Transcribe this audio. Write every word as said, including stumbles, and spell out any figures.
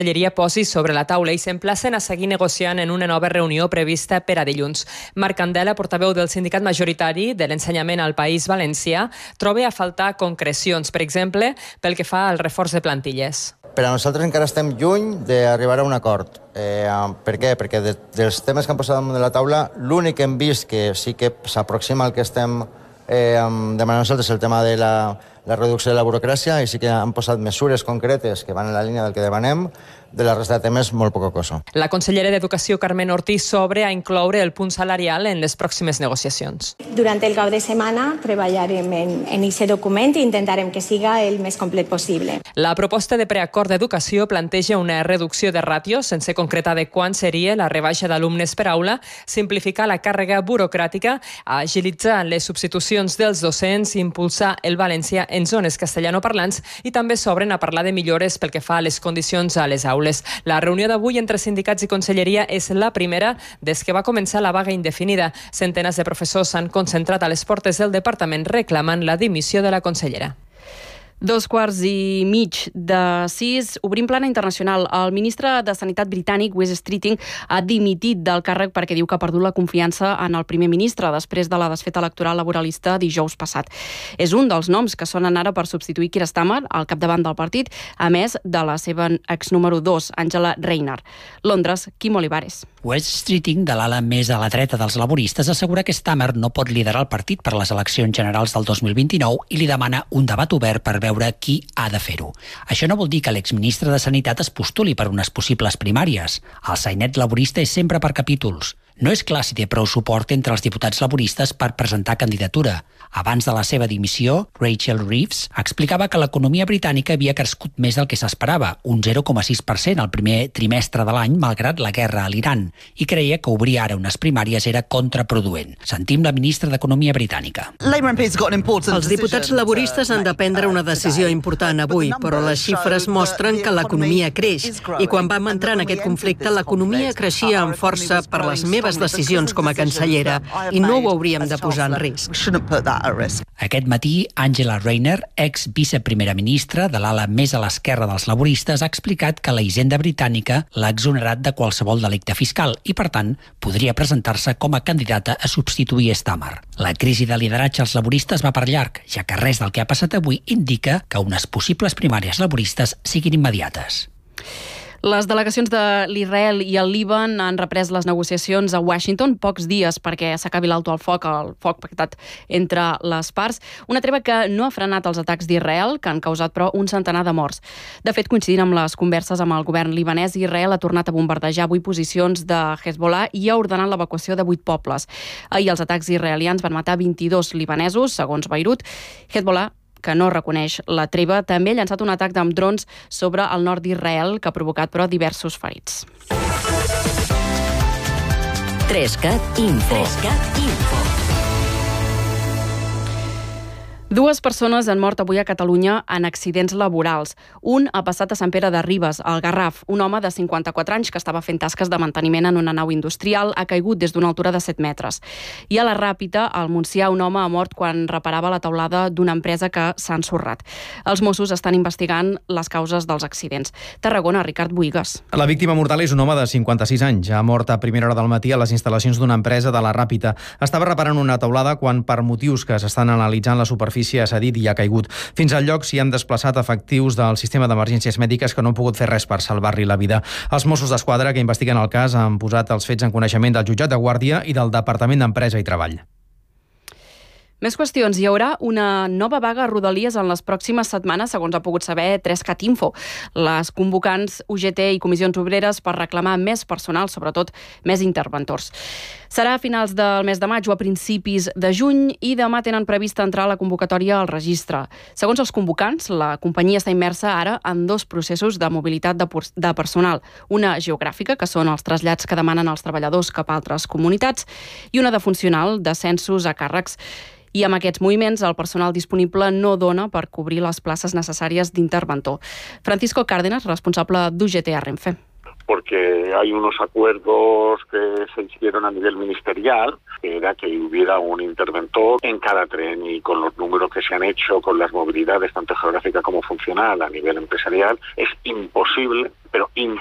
Conselleria posi sobre la taula i s'emplacen a seguir negociant en una nova reunió prevista per a dilluns. Marc Candela, portaveu del sindicat majoritari de l'ensenyament al País Valencià, troba a faltar concrecions, per exemple, pel que fa al reforç de plantilles. Per a nosaltres encara estem lluny d'arribar a un acord. Eh, per què? Perquè de, dels temes que han posat damunt de la taula, l'únic que hem vist que sí que s'aproxima al que estem eh, demanant nosaltres és el tema de la, la reducció de la burocràcia, i sí que han posat mesures concretes que van en la línia del que demanem. De la resta de temes, molt poca cosa. La consellera d'Educació, Carmen Ortiz, s'obre a incloure el punt salarial en les pròximes negociacions. Durant el cap de setmana treballarem en aquest document i intentarem que siga el més complet possible. La proposta de preacord d'educació planteja una reducció de ràtios, sense concretar de quan seria la rebaixa d'alumnes per aula, simplificar la càrrega burocràtica, agilitzar les substitucions dels docents, impulsar el valencià en zones castellanoparlants i també s'obren a parlar de millores pel que fa a les condicions a les aules. La reunió d'avui entre sindicats i conselleria és la primera des que va començar la vaga indefinida. Centenars de professors s'han concentrat a les portes del departament reclamant la dimissió de la consellera. Dos quarts i mig de sis. Obrim plana internacional. El ministre de Sanitat britànic, Wes Streeting, ha dimitit del càrrec perquè diu que ha perdut la confiança en el primer ministre després de la desfeta electoral laboralista dijous passat. És un dels noms que sonen ara per substituir Keir Starmer al capdavant del partit, a més de la seva ex número dos, Angela Rayner. Londres, Quim Olivares. Wes Streeting, de l'ala més a la dreta dels laboristes, assegura que Starmer no pot liderar el partit per les eleccions generals del dos mil vint-i-nou i li demana un debat obert per veure qui ha de fer-ho. Això no vol dir que l'exministre de Sanitat es postuli per unes possibles primàries. El sainet laborista és sempre per capítols. No és clar si té prou suport entre els diputats laboristes per presentar candidatura. Abans de la seva dimissió, Rachel Reeves explicava que l'economia britànica havia crescut més del que s'esperava, un zero coma sis per cent al primer trimestre de l'any, malgrat la guerra a l'Iran, i creia que obrir ara unes primàries era contraproduent. Sentim la ministra d'Economia britànica. Els diputats laboristes han de prendre una decisió important avui, però les xifres mostren que l'economia creix, i quan vam entrar en aquest conflicte, l'economia creixia amb força per les meves decisions com a cancellera, i no ho hauríem de posar en risc. Aquest matí, Angela Rayner, ex viceprimera ministra de l'ala més a l'esquerra dels laboristes, ha explicat que la Hisenda britànica l'ha exonerat de qualsevol delicte fiscal i, per tant, podria presentar-se com a candidata a substituir Starmer. La crisi de lideratge als laboristes va per llarg, ja que res del que ha passat avui indica que unes possibles primàries laboristes siguin immediates. Les delegacions de l'Israel i el Líban han reprès les negociacions a Washington pocs dies perquè s'acabi l'alto al foc, el foc pactat entre les parts. Una treva que no ha frenat els atacs d'Israel, que han causat, però, un centenar de morts. De fet, coincidint amb les converses amb el govern libanès, Israel ha tornat a bombardejar avui posicions de Hezbollah i ha ordenat l'evacuació de vuit pobles. Ahir els atacs israelians van matar vint-i-dos libanesos, segons Beirut. Hezbollah, que no reconeix la treva, també ha llançat un atac amb drons sobre el nord d'Israel, que ha provocat, però, diversos ferits. Trescat Info. Trescat Info. Dues persones han mort avui a Catalunya en accidents laborals. Un ha passat a Sant Pere de Ribes, al Garraf. Un home de cinquanta-quatre anys que estava fent tasques de manteniment en una nau industrial ha caigut des d'una altura de set metres. I a la Ràpita, al Montsià, un home ha mort quan reparava la teulada d'una empresa que s'ha ensorrat. Els Mossos estan investigant les causes dels accidents. Tarragona, Ricard Buigas. La víctima mortal és un home de cinquanta-sis anys. Ha mort a primera hora del matí a les instal·lacions d'una empresa de la Ràpita. Estava reparant una teulada quan, per motius que s'estan analitzant, la superfície ha cedit i ha caigut. Fins al lloc s'hi han desplaçat efectius del sistema d'emergències mèdiques que no han pogut fer res per salvar-li la vida. Els Mossos d'Esquadra, que investiguen el cas, han posat els fets en coneixement del jutjat de Guàrdia i del Departament d'Empresa i Treball. Més qüestions. Hi haurà una nova vaga a Rodalies en les pròximes setmanes, segons ha pogut saber Trescat Info. Les convocants U G T i Comissions Obreres per reclamar més personal, sobretot més interventors. Serà a finals del mes de maig o a principis de juny i demà tenen prevista entrar la convocatòria al registre. Segons els convocants, la companyia està immersa ara en dos processos de mobilitat de, de personal. Una geogràfica, que són els trasllats que demanen els treballadors cap a altres comunitats, i una de funcional, d'ascensos a càrrecs. I amb aquests moviments el personal disponible no dona per cobrir les places necessàries d'interventor. Francisco Cárdenas, responsable d'U G T a Renfe. porque hay unos acuerdos que se hicieron a nivel ministerial, que era que hubiera un interventor en cada tren, y con los números que se han hecho, con las movilidades tanto geográfica como funcional a nivel empresarial, es imposible, pero